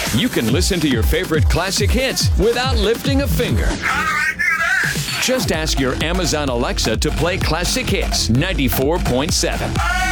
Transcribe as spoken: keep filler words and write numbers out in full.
You can listen to your favorite classic hits without lifting a finger. How do I do that? Just ask your Amazon Alexa to play Classic Hits ninety-four point seven.